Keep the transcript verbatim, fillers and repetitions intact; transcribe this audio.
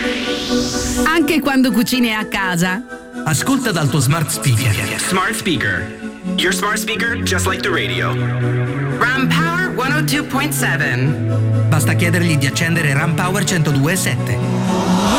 Anche quando cucini a casa. Ascolta dal tuo smart speaker. Smart speaker. Your smart speaker just like the radio. Ram Power centodue point sette. Basta chiedergli di accendere Ram Power centodue e sette.